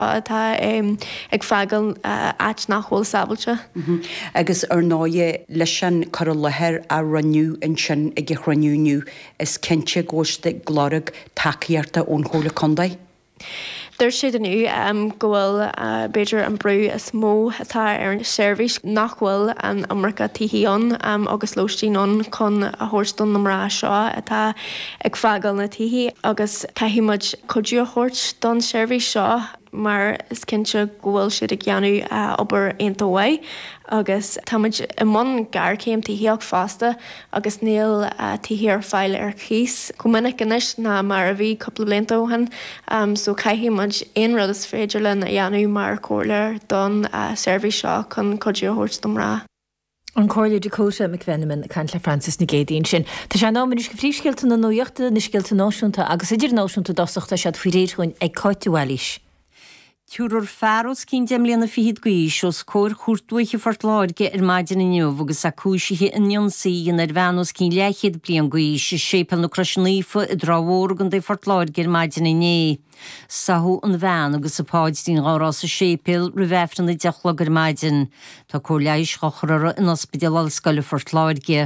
atá ag feagal áit nachhfuil sabalte. Agus ar náide leis sin chu lethir a raniu in sin ag raniuniu is cinnte ggóiste glárag takeíarta ón chóla condaid. There siad anu gohfuil beidir an brú is mó atá ar an service nachhfuil an Amracha tíhíon agus lóistíón chun a thuirstún nará seo atá ag feagal na tíhí agus caihíimeid codú a thuirt don service seo mar is cinnte gohfuil siad ag gceanú obair aontóha agus táid i món gar céim tíhíoach fásta agus níl tíhí ar fáil ar chís. Go minic inis na mar a bhí coppla bliantóhan so caihíimeid aon rud is féidir le na dheanú mar cóir don service seo chun codú a thuirt don rá. An Cóirle Dakota McVenaman Cantla Francis na Gédaín sin. Tá sé ná munis go phrísciilta na nuochta na sciilta náisiúnta agus idir náisiúnta dosachta sead faoi réithain ag coitiúhailis. Túrur fearros cín demlíanana fiad goís os cóir chuirtúiche fortláirge maidin inniuh agus a cúisithe inionsaí in bheannos cín lechiad blian goís sépal na crosnaífa i dráhórgan de fortláirge maidin inné. Sahu an bhean agus a páidtín gárás a sépil rivefran na deachlag maidin. Tá cóirleis chochrara in ospidal scoile fortláirge.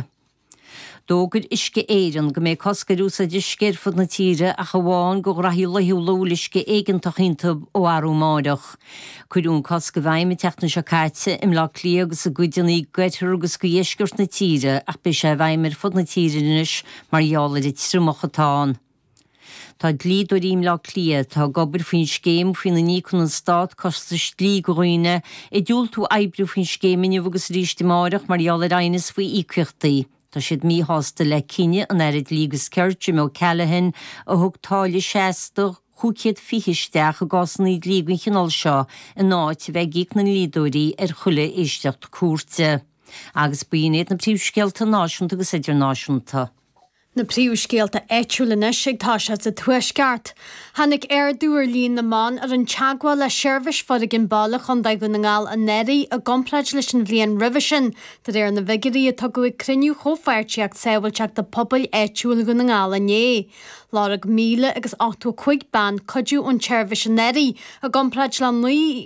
Dógad isce éireann go mé coscaús a discéirfud na tíre a chaháin go rathí lehiú lólisce éigeantach intab ó arú máireach. Cuidún cosca bhaim me teachna se caite im lá clí agus a gúideannaí gaiithir agus go dhéisgurt na tíre ach be sé bhaimir fud na tíre inis marheála de trúmachatáin. Tá dlí do rím lá clia tá gobar faoin scéim faoin na nícon an stát costa slí goghine I dúil tú eibbrú faoin scéimine agus ríiste máireach marheála rainas faoi ícuchtaí. Tá siad mí hásta le cinne an airid lígus ceirte mé Callahan a thugtáile 60 chuciad fihisteach a gásnaí lígann chinál seo in náit bheith gíic na lídóirí chuile éisteacht cuarte. Agus buoinéad na príomhscéalta náisiúnta agus idir náisiúnta. Na príomhscéalta éitiúlanna sigtá se a tuaisceart. Hannig dúir líon na man ar an teagháil le seirbhis fod gin ballach an daig go na ngáil a neirí a gomplaid leis an bhliain rivisin, de ar na vigirí atá go criniú chófeirteach saohailte de pobl éitiúla go na ngáil a né. Lárag 1,850 ban codú an seirbhis a neirí a gomplaid le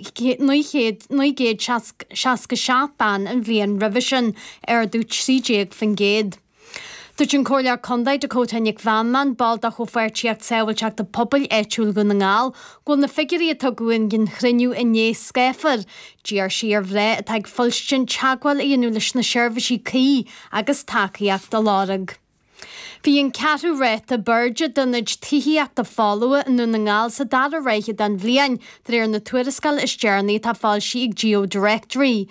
9,7 ban an bhliain rivisin dút CJ fan géad. Dúirt an Cóirle Condaid Dakota McVenaman ballach ó feirteacht saohailte de pobl éitiúil go na ngáil, ghfuil na figurí atá goin gin chriniú inné scéfar. Díar sí ar bhré atá ag fuilstin teagháil aonú leis na seirbhisí caí agus takeíocht a lárag. Bhí an catú réit a burge donid tíhíocht a fáua in na ngáil sa dad a réiche den bhliain ar na tuairiscail is dearnaí tá fáil sí ag Geodirectory.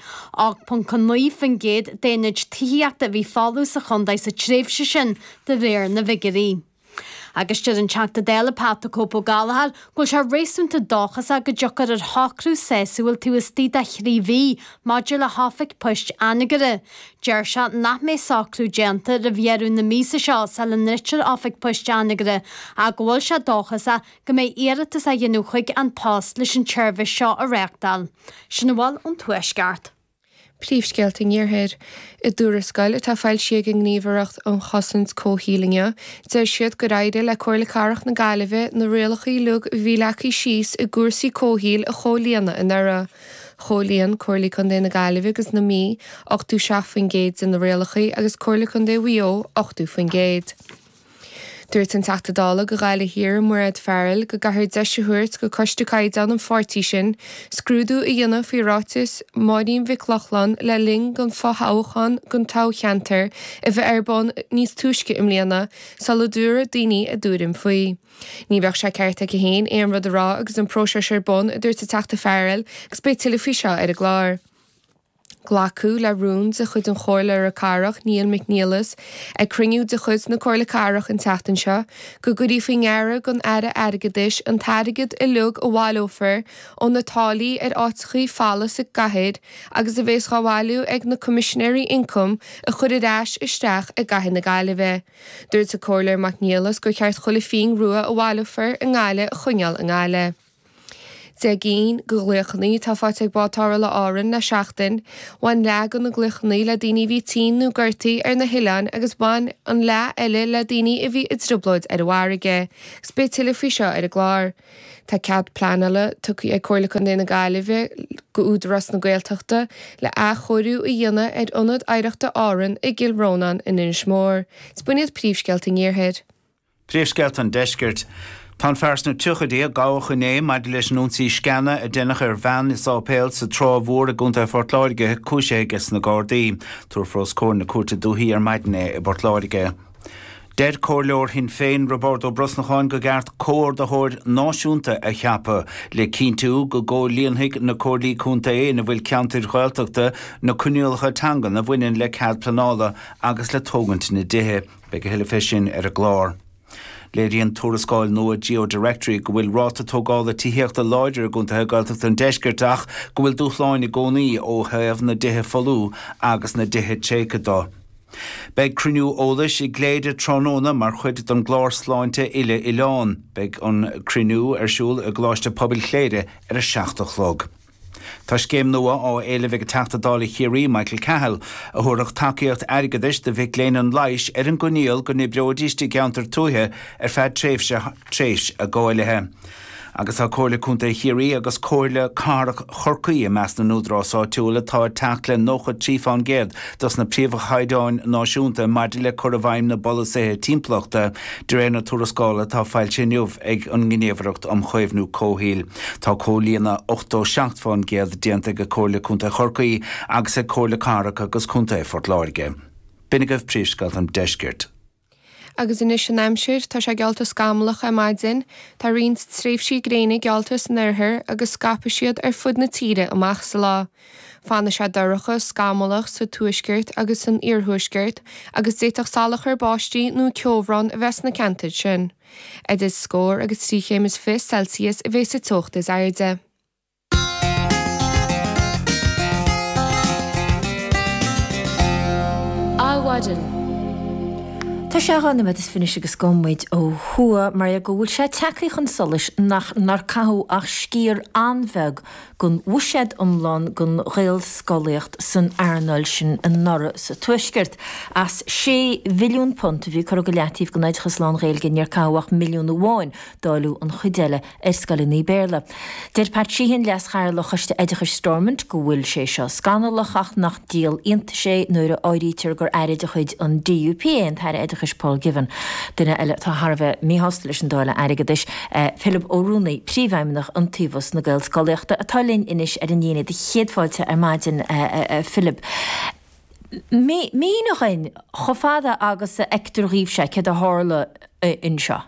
8.9 fan géad déanaid tíhíocht a bhí fáú sa chundaid sa tréimhse sin de réir na vigirí. Agus tuad an teachta déile Páta Cópó Galahad ghfuil se rééisúnta dochas a go deochar ar thocrú séúil tú is tí a chríomhí maidir le hafaigh poist anigare. Deir se nach mé sacrú genta a bhéarú na mísa seo sa le nitir áfaigh poist anigare a ghfuil se dochas a go mé éiritas a dhéanúchaig an post leis an tseirbhis seo a réachtal. Sin bhil an tuaisceart. Príomhscéalta níorthair I dúra scoil tá fáil siag an gníomhaireacht an chosint cóthílinge, deir siad go raide le Cóirle Carach na Gaillimhe na réalachaí lug bhíleachaí síos I gúrsaí cóthíl a chólíana in ara. Cholíon Cóirle Condé na Gaillimhe agus na mí 8 fan géad in na réalachaí agus Cóirle Condé Wio 8 fan géad. Dúirt an teachtadála go gaile hir muad fearil go gahir deisiúirt go coistúcaid an fortí sin, scrúdú I dhéanamh faoi rátas máidín bhí clochlan le ling gon fáthchan gon tácheantar I bheith arbán níos túisce imlíana sa le dúra daoine a dúrim faoi. Ní bheith sé ceirta go héin éon rud ará agus an próseir bon a dúirt a teachta fearil gus bé tilafí seo ar a glár. Glacu le rúns a chud an Chóirle ar a Carach Níl McNeilis ag crinniú de chud na Cóirle Carach an teachtain seo, go gurí faoin ghara gon airgadis an tairgad I lug a bháilófar ón na tálaí ar áitichaí falas a gahéad agus a bhés chábháilú ag na Commissionary Income a chud iráis isteach a gaithí na Gaillimhe. Dúirt a Cóirle McNeilis go cheart chola féin rua a bháilófar an gáile a chuineal an gáile. De gén go gluchaní tá fáte ag bátára le áran na seachtain, bhain legan na gluchaní le daoine bhí tíú gortaí ar na hián agus ban an le eile le daoine a bhí idrubloid ar bhhaige, spéitiile fao seo ar a gláir. Tá cead planala tuí ag cuirlachan déna gaiileh go údras na Gaeltachta le a choirú i dhéine ag ionad éireachta áran i Gilrónan in Innismór. Spuniad príomhscealta níorthaid. Príomhscealt an deisgirt. Tá fersnú tuchadí a gácha né mar leis núnsaí scanna a dénach ar bhean is ápéil sa trámhór a gúnta fortláige cúiségus na Gardaí, túr frós cór na cuata dúthaí ar maidne i Bortláige. Dead cóirleor hin féin Roberto Brosnacháin go gceart cóir de thóir náisiúnta a cheappa le cíntiú go líonthaigh na cóirlí cúnta na bhfuil ceantair Gaeltachta na cúniúlacha tangan na bhaineann le cead planála agus le tógant na dithe be go heile fisin ar a glár. Léiríonn túrascáil nua Geodirectory go bhfuil ráta tógála títheachta láidir gúnta Gaeltachta an deisgirteach go bhfuil dúchláin na gcónaí ó thaobh na dithe folú agus na dithe tsécadá. Beg cruniú ólais I gléide trónóna mar chuid don glár sláinte ile Ileán, beg an cruniú siúl a gláiste pobil chléide ar a 16 Tá scéim nua á éile bheith teachtadála chéirí Michael Cahill a thuireach takeíocht airgadis de bheith léan an leiis ar an gníal go nibreodíistí geantar túthe ar fead tréis a gáilethe. Agus á cóirle cúnta chéirí agus cóirle carach chorcaí a meas na núdrásá túla tá tacla nócha trífán géad dos na príomh haidáin náisiúnta maidile chuirhhaim na bolasathe timplachta de réir na túrascála tá fáilte nniuh ag an gníomhreacht am chuimhnú cóhíl. Tá cólíonna 8 fán géad déanta go cóirle cúnta chorcaí agus a cóirle carach agus cúnta Fortláige. Binigah príomhscailt an deisgirt. Agus inis sin aimsir tá sé gealtas scamlach a maidzin, tá rins tréifsí gréine gealtas nirthir agus scapa siad ar fud na tíre amach sa lá. Fanna sé doracha scamlach sa tuaisgirt agus san iarthuaisgirt agus déach salach ar báistí nó ceomhrán a bheits na cantaid sin. Ed is scór agus 3.5 Celsius a bheits sa tucht is airde. Áhaidan. Tá sé ganna me is finis agus gomid ó thua mar a go bhfuil sé teachí chun solis nach nar cathú ach scír anmheg gon bhuiséad umlán gon réal scoíocht san airnáil sin an nora sa tuisgirt as £6 billiún bhí chu go leatíh go naidchas lán réalgin ar cáhach milliún bháin dáú an chuideile ar scalinní béle. Deir patríhinn leas chairlachaiste éidechas Stormont go bhfuil sé seo scanalachach nach díal ionta sé nuair a áirítear gur airide chuid an DUP an thar éidechas Paul Given duine eile tá Harbheith míhostais an dáile aigeis Philip O'Rooney príomhheimnach an tíomhas na Gael scoíochta atá linn inis ar an dhéine de chéadfáilte ar maidin Philip. Mí nach in chofáda agus a ectorríomh sé cé a hála in seo.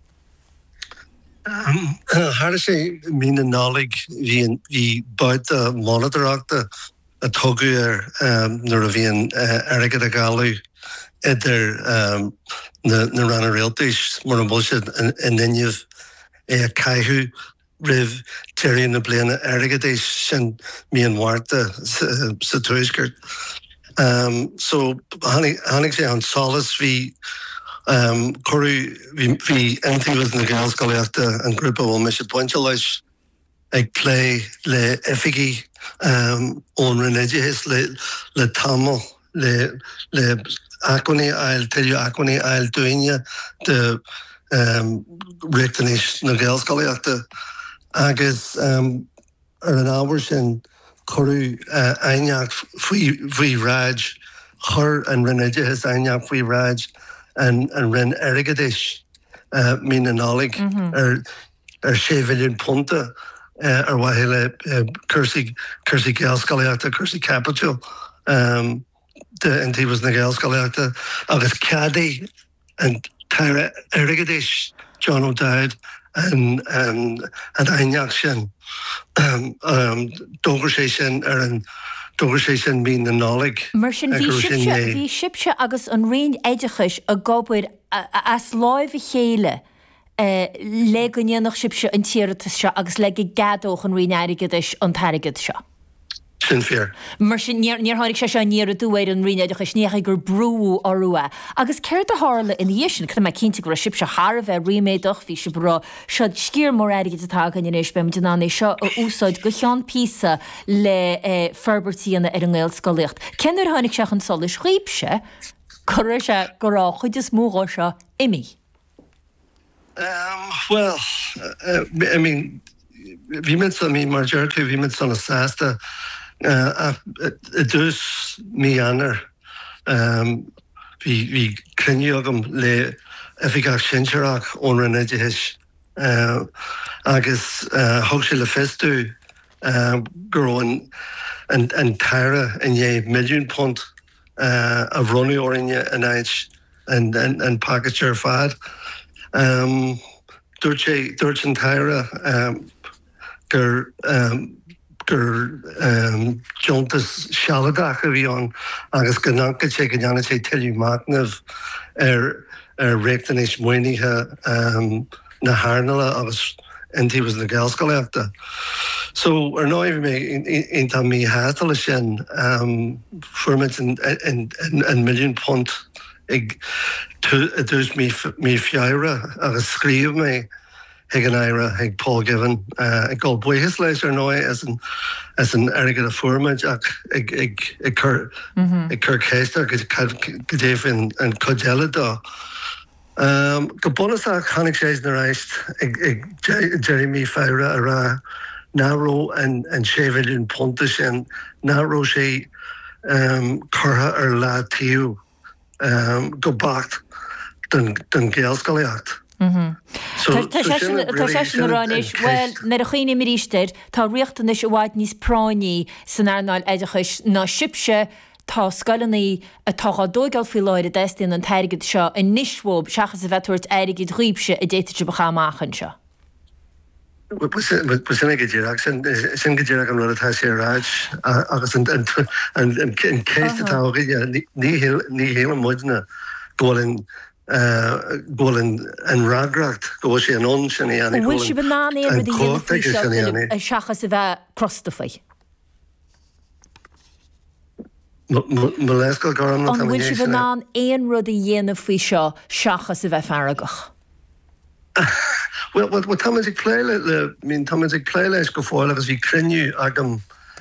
Har sé mí nálig hí buid a monitorachta a tugu nuair a bhíon airgad a galú idir na ranna réaltais mar an bullshit in inniuh a caiithú rih tíiríonn na bliana airgadéis sin míon mhairta sa tuaisgirt. So hánig sé an solas hí choirú hí antíomhas na Gael scoíochta an grúpa bhfuil me sé pointe leis ag lé le efigi ón rinneidehis le tamil le Aconi ail tilliú Aconi ail duine de réachtanis na Gael scoíochta agus ar an ábhar sin choirú aineach faoi ráid chur an rinneidehis aineach faoi ráid an rin airgadis mí na nálig ar £6 billiún ar waile cursaí Gael scoíochta cursaí capital de antíbhas na Gael scoíochta agus cadaí an taire airgadis John O'Dowd an aineach sin dógur sé sin ar an dógur sé sin mí na nálig. Mar sin bhí sibse agus an rion éidechais a gobir as láimh chéile le gonéannach sibse an tíirtas seo agus le gadóch an rion aigeis an tairigad seo. sin fear. Mar sin níor hánig sé níar a dúéir an riine a snécha gur brú orua. Agus céir a hála in dhéisisin chu mai cinnta gur sib se Har bheith riméidoch hí se bra se scír mór aige atá an éis be dená seo a úsáid go chean písa le ferbertííanana ar an ggéil scoíocht. Cennar hánig seach an solis chuipse chu se gorá chuid is móá seo imi. Well, I mean, vi met som I Marjerke, vi met sånne sæste, dus mi anner, vi krenjogum le effikak kjensjerak onrenne jehesh, agus hoogse le festu, groen en tare en je miljoen pond of ronnie orinje en eich en packager fad. Dúirt an taire gur Jontas sealadach a bhí an agus go nanca sé go deanna sé tiilú mágnamh réachtain éis muoinithe na háirnala agus intí was na Gaelscoileachta. So ar náimh mé inta mí hátal sin fuirmid an milliún pont ag dus mí fiara agus scríomh mé ag an éire ag Paul Given ag gáil buchas leis ar nói as an airgad a fuirmid ach ag cur céiste go déobh an codéile dá. Go bonach chanig sééis na réist ag Jeremy Fowra a rá náró an 6 milliún ponta sin náró sé curtha ar lá tíú go bacht den Gaelscoileacht. Tá sé naráis bhfuil na a chuoine mirísteir tá riochtta is bhhaid níos práiní san airnáil éidechas ná sibse tá scoilnaí atáá dóigáil fi leir a deistíon an teirigid seo in níosmhób seachas a bheitúirt éirigid riomse i déite bachamachchan seo. Sinna go ddíach sin go ddíach an rutatá sé ráid agus an céiste tágaide ní héile muidna ggóilin an rágracht go sé an on sin ana. Bhfuil si banná éad a seachas a bheith crostafaí. Molesco garm an bhfuil si banná éon rud a dhéanamh faoi seo seachas a bheith faragach. Well, Thomas Thomas leis go fáil agus bhí cruniú agam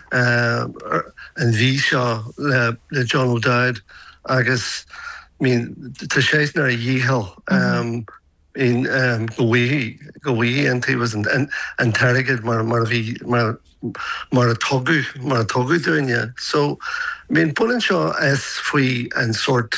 an bhí seo le John O'Dowd agus tá sééis nar a dhíhall go bhí antí was an tarigid mar a togu dúine. So pullin seo as faoi an sort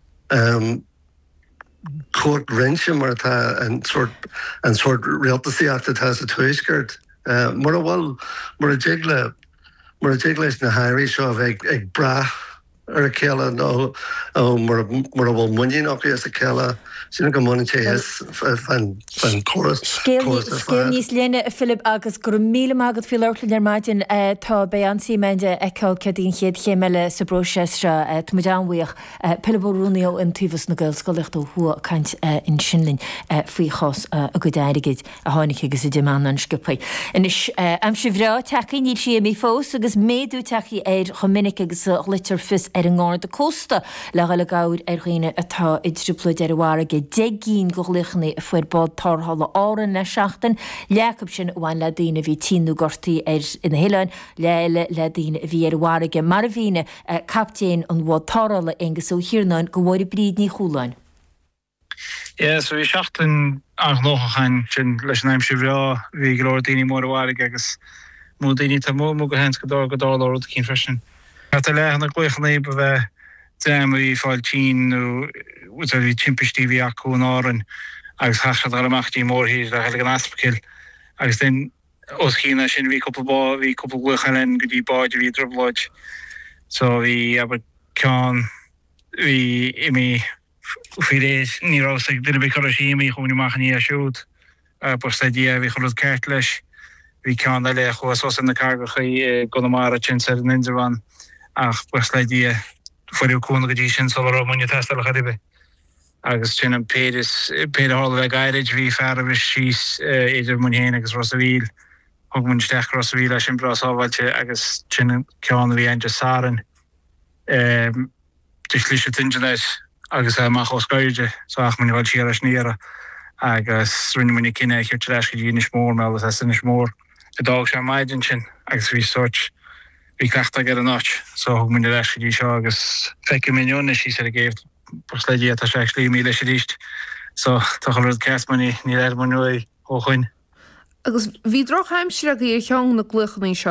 court wrench mar an sort realtasíachta tá a tuisgurt mar a jigle na hairí seo ag bra ar a céile nó mar a bhfuil muín op as a céile sinna go mna fan choras. Scéil níos léine Philip agus gur míle agad fi leirlinn ar maidin tá be ansí meinde eáil cedín chéad chéile sa brose se mu anhuioch pebúnío in tíhas na Gaelscoileacht ó thua caiint in sinlinn faoi chos a go déirigid a tháinig agus i d deán an scipaí. Inis am si bhrá techaí ní si mí fós agus méadú techaí ar chomininic agus litir fis ar an gáir de cósta le le gair ar chuoine atá idrúpla ar bhhaige degín go lichanna a fuir bod tarthalla áran na seachtain leacab sin bhain le daine bhí tíú gortaí ar ina héilein le daine bhí ar bhhaige mar a bhíine captéin an bhád tarthalla agus ó hiirnáin go bhhair bríd ní chúláin. So bhí seachtain nóchachain sin leis an aimim si bhrá bhí go leir daoine mór bhhaige agus mú daoine tá mó go hens go dála cín freisin. Tá lechanna gluchanna ba bheith déimí fáil tín nó bhí timpistí acu an áran agus chachad ar amachtaí mórthaí le heile an aspacil agus den os cína sin bhí cúpla gluchain go dtí báid bhí drobláid. So bhí aber ceán bhí imi fí rééis nírásig duine bhí chuir síí chuúna machchaní a siút postadí bhí churad ceart leis bhí ceán le chuas na cargachaí go mar a sin ar an Indervan ach postadí fuiú cúna go dtí sin solar muine testal a chadibe. Agus sin an péidir hála bheith gairid bhí fear a bhís síos idir muhéin agus Rosavíl thug mun steach gros bhí leis sin brasáhailte agus sin ceanna bhí ainte sáran dus líise tinge leis agus amach oscaide ach mun bhil siar sníara agus rinne munig cinenne chuir leis go dtíine mór me agus sin mór a dag sé maidin sin agus bhí sort hí cleachta gar an náit so thug mun leis dí seo agus feice milliúna sí sé a géh sledí a se slí mí leis ríist so tá rud cemanní ní leir man ó chuin. Agus bhí droch heimsir a í teang na gluchan seo